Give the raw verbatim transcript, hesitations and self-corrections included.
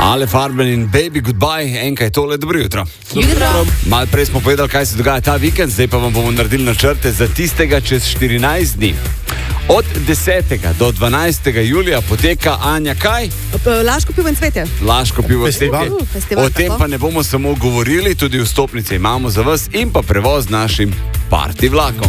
Ale Farben in Baby Goodbye, enkaj tole, dobro jutro. Jutro. Malo prej smo povedali, kaj se dogaja ta vikend, zdaj pa vam bomo naredili načrte za tistega čez štirinajst dni. Od desetega do dvanajstega julija poteka Anja kaj? Laško pivo in cvetje. Laško pivo in Festival. cvetje. Uh, festival, O tem tako. pa ne bomo samo govorili, tudi vstopnice imamo za vas in pa prevoz z našim party vlakom.